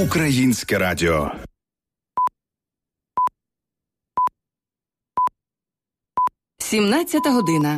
Українське радіо. Сімнадцята година.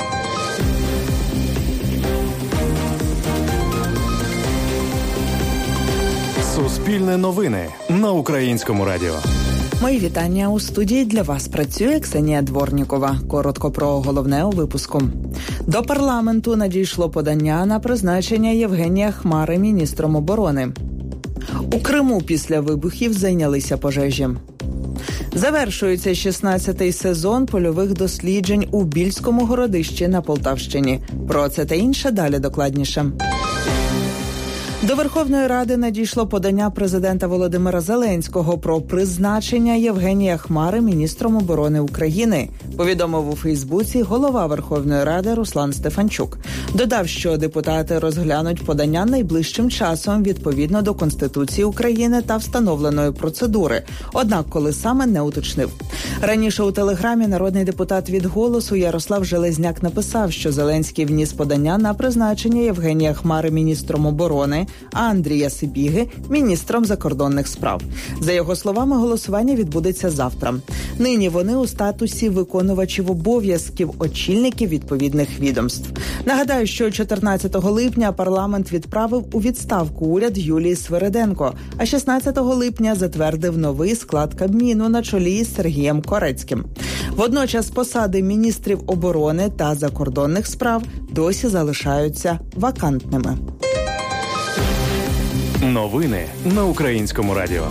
Суспільне новини на Українському радіо. Мої вітання. У студії для вас працює Ксенія Дворнікова. Коротко про головне у випуску. До парламенту надійшло подання на призначення Євгенія Хмари міністром оборони. У Криму після вибухів зайнялися пожежі. Завершується 16-й сезон польових досліджень у Більському городищі на Полтавщині. Про це та інше далі докладніше. До Верховної Ради надійшло подання президента Володимира Зеленського про призначення Євгенія Хмари міністром оборони України, повідомив у Фейсбуці голова Верховної Ради Руслан Стефанчук. Додав, що депутати розглянуть подання найближчим часом відповідно до Конституції України та встановленої процедури, однак коли саме не уточнив. Раніше у Телеграмі народний депутат від «Голосу» Ярослав Железняк написав, що Зеленський вніс подання на призначення Євгенія Хмари міністром оборони, а Андрія Сибіги – міністром закордонних справ. За його словами, голосування відбудеться завтра. Нині вони у статусі виконувачів обов'язків очільників відповідних відомств. Нагадаю, що 14 липня парламент відправив у відставку уряд Юлії Свириденко, а 16 липня затвердив новий склад Кабміну на чолі з Сергієм Корецьким. Водночас посади міністрів оборони та закордонних справ досі залишаються вакантними. Новини на Українському радіо.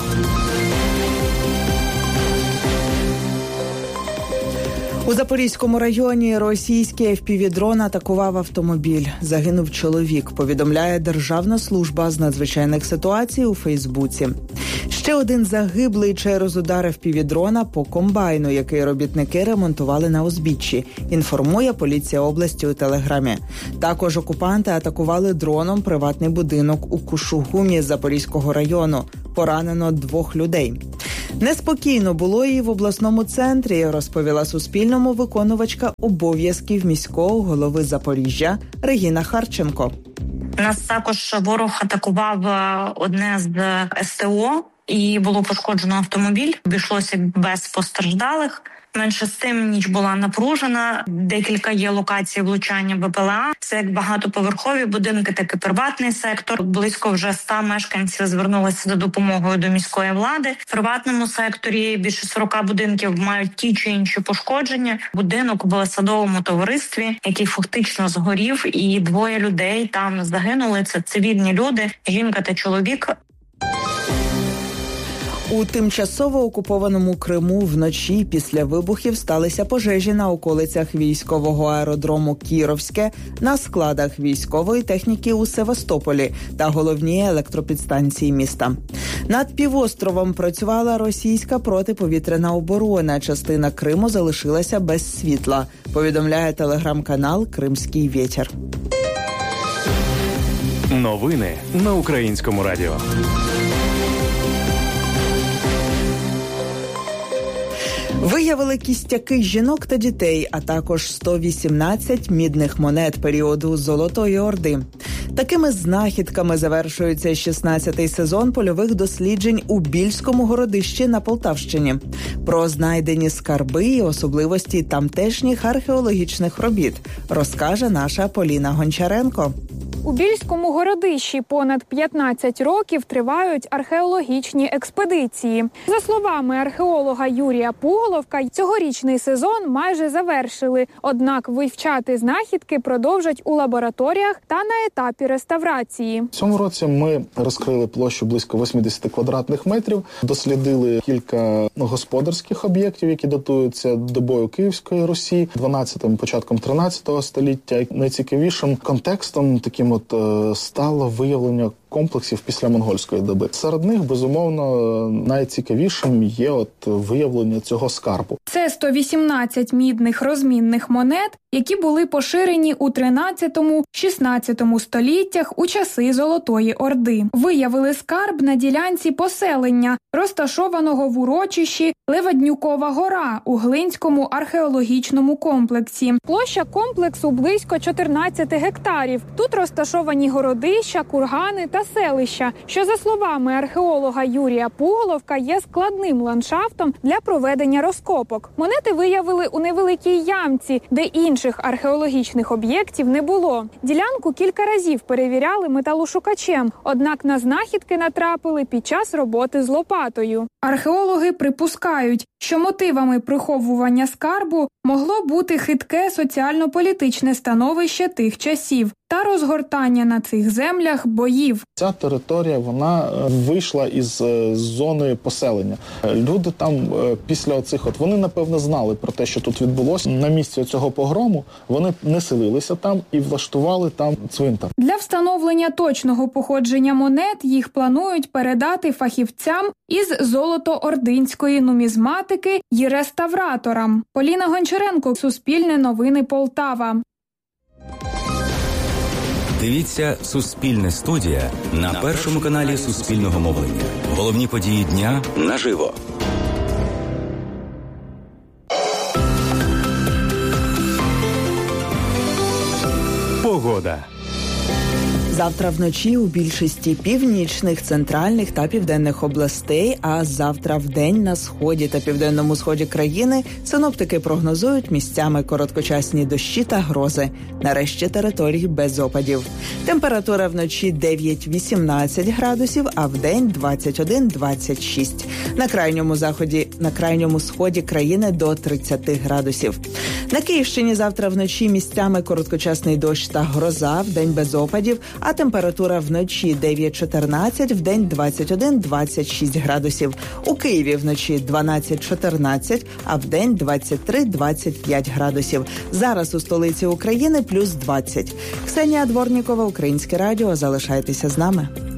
У Запорізькому районі російський FPV-дрон атакував автомобіль. Загинув чоловік, повідомляє Державна служба з надзвичайних ситуацій у Фейсбуці. Ще один загиблий через удар FPV-дрона по комбайну, який робітники ремонтували на узбіччі, інформує поліція області у Телеграмі. Також окупанти атакували дроном приватний будинок у Кушугумі Запорізького району. Поранено 2 людей. Неспокійно було і в обласному центрі, розповіла Суспільному виконувачка обов'язків міського голови Запоріжжя Регіна Харченко. Нас також ворог атакував одне з СТО і було пошкоджено автомобіль. Обійшлося без постраждалих. Менше з тим, ніч була напружена. Декілька є локацій влучання БПЛА. Це як багатоповерхові будинки, так і приватний сектор. Близько вже 100 мешканців звернулися за допомогою до міської влади. В приватному секторі більше 40 будинків мають ті чи інші пошкодження. Будинок в садовому товаристві, який фактично згорів, і 2 людей там загинули. Це цивільні люди, жінка та чоловік. У тимчасово окупованому Криму вночі після вибухів сталися пожежі на околицях військового аеродрому Кіровське, на складах військової техніки у Севастополі та головній електропідстанції міста. Над півостровом працювала російська протиповітряна оборона. Частина Криму залишилася без світла, повідомляє телеграм-канал «Кримський вітер». Новини на Українському радіо. Виявили кістяки жінок та дітей, а також 118 мідних монет періоду Золотої Орди. Такими знахідками завершується 16-й сезон польових досліджень у Більському городищі на Полтавщині. Про знайдені скарби і особливості тамтешніх археологічних робіт розкаже наша Поліна Гончаренко. У Більському городищі понад 15 років тривають археологічні експедиції. За словами археолога Юрія Пуголовка, цьогорічний сезон майже завершили. Однак вивчати знахідки продовжать у лабораторіях та на етапі реставрації. В цьому році ми розкрили площу близько 80 квадратних метрів, дослідили кілька господарських об'єктів, які датуються добою Київської Русі, 12-м, початком 13-го століття. Найцікавішим контекстом таким стало виявлення комплексів після монгольської доби. Серед них, безумовно, найцікавішим є виявлення цього скарбу. Це 118 мідних розмінних монет, які були поширені у 13-16 століттях у часи Золотої Орди. Виявили скарб на ділянці поселення, розташованого в урочищі Леваднюкова гора у Глинському археологічному комплексі. Площа комплексу близько 14 гектарів. Тут розташовані городища, кургани та та селища, що, за словами археолога Юрія Пуголовка, є складним ландшафтом для проведення розкопок. Монети виявили у невеликій ямці, де інших археологічних об'єктів не було. Ділянку кілька разів перевіряли металошукачем, однак на знахідки натрапили під час роботи з лопатою. Археологи припускають, що мотивами приховування скарбу могло бути хитке соціально-політичне становище тих часів та розгортання на цих землях боїв. Ця територія, вона вийшла із зони поселення. Люди там після оцих, вони, напевно, знали про те, що тут відбулося. На місці цього погрому вони не селилися там і влаштували там цвинтар. Для встановлення точного походження монет їх планують передати фахівцям із золото-ординської нумізматики й реставраторам. Поліна Гончаренко, Суспільне новини, Полтава. Дивіться «Суспільне студія» на першому каналі Суспільного мовлення. Головні події дня наживо. Погода. Завтра вночі у більшості північних, центральних та південних областей, а завтра вдень на сході та південному сході країни синоптики прогнозують місцями короткочасні дощі та грози. Нарешті території без опадів. Температура вночі 9-18 градусів, а вдень 21-26. На крайньому сході країни до 30 градусів. На Київщині завтра вночі місцями короткочасний дощ та гроза, вдень без опадів, а температура вночі 9-14, вдень 21-26 градусів. У Києві вночі 12-14, а вдень 23-25 градусів. Зараз у столиці України плюс 20. Ксенія Дворнікова, Українське радіо. Залишайтеся з нами.